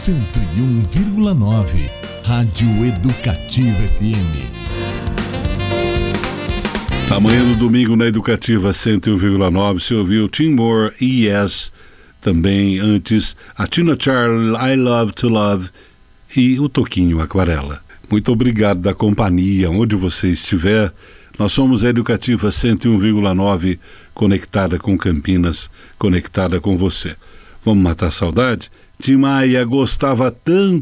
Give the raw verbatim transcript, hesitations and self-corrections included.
cento e um vírgula nove, Rádio Educativa F M. Amanhã no domingo na Educativa cento e um vírgula nove se ouviu Tim Moore e Yes, também antes a Tina Charlie, I Love to Love e o Toquinho Aquarela. Muito obrigado da companhia, onde você estiver. Nós somos a Educativa cento e um vírgula nove, conectada com Campinas, conectada com você. Vamos matar a saudade? Tim Maia gostava tanto